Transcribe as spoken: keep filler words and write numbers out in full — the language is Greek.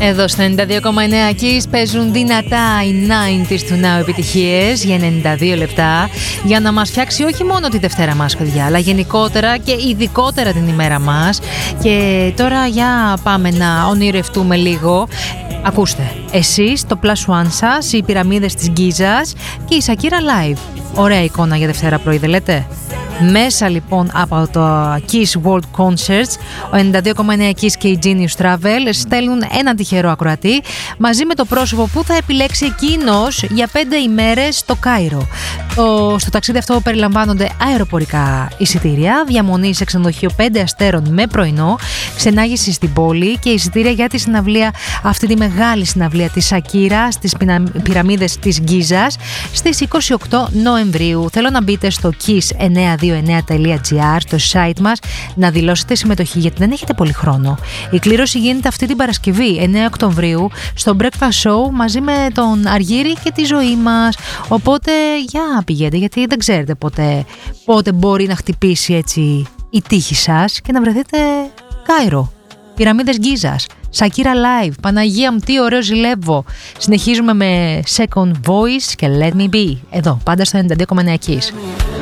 Εδώ στο ενενήντα δύο κόμμα εννέα Kiss παίζουν δυνατά οι ενενήντα του Now επιτυχίες για ενενήντα δύο λεπτά, για να μας φτιάξει όχι μόνο τη Δευτέρα μας, παιδιά, αλλά γενικότερα και ειδικότερα την ημέρα μας. Και τώρα για πάμε να ονειρευτούμε λίγο. Ακούστε, εσείς, το Plus One σας, οι πυραμίδες της Γκίζας και η Σακύρα Live. Ωραία εικόνα για Δευτέρα πρωί, δεν λέτε? Μέσα λοιπόν από το Kiss World Concerts, ο ενενήντα δύο κόμμα εννέα Kiss και η Genius Travel στέλνουν έναν τυχερό ακροατή μαζί με το πρόσωπο που θα επιλέξει εκείνος για πέντε ημέρες στο Κάιρο. Το, στο ταξίδι αυτό περιλαμβάνονται αεροπορικά εισιτήρια, διαμονή σε ξενοδοχείο πέντε αστέρων με πρωινό, ξενάγηση στην πόλη και εισιτήρια για τη συναυλία, αυτή τη μεγάλη συναυλία της Σακύρα στις πυραμίδες της Γκίζας στις είκοσι οκτώ Νοεμβρίου. Θέλω να μπείτε στο kiss εννιακόσια είκοσι εννέα τελεία τζι άρ, στο site μας, να δηλώσετε συμμετοχή, γιατί δεν έχετε πολύ χρόνο. Η κλήρωση γίνεται αυτή την Παρασκευή, εννέα Οκτωβρίου, στο Breakfast Show μαζί με τον Αργύρη και τη Ζωή μας. Οπότε για πηγαίνετε, γιατί δεν ξέρετε πότε, πότε μπορεί να χτυπήσει έτσι η τύχη σας και να βρεθείτε Κάιρο, πυραμίδες Γκίζας, Σακύρα Live. Παναγία μου, τι ωραίο ζηλεύω. Συνεχίζουμε με Second Voice και Let Me Be, εδώ πάντα στο ενενήντα δύο κόμμα εννέα Kiss.